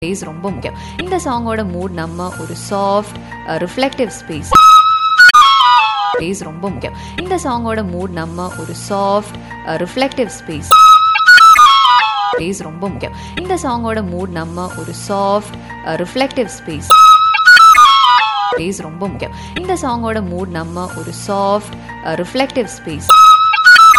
Space ரொம்ப முக்கியம். இந்த சாங்கோட மூட் நம்ம ஒரு சாஃப்ட் ரிஃப்ளெக்டிவ் ஸ்பேஸ் ரொம்ப முக்கியம். இந்த சாங்கோட மூட் நம்ம ஒரு சாஃப்ட் ரிஃப்ளெக்டிவ் ஸ்பேஸ் ரொம்ப முக்கியம். இந்த சாங்கோட மூட் நம்ம ஒரு சாஃப்ட் ரிஃப்ளெக்டிவ் ஸ்பேஸ் ரொம்ப முக்கியம். இந்த சாங்கோட மூட் நம்ம ஒரு சாஃப்ட் ரிஃப்ளெக்டிவ் ஸ்பேஸ்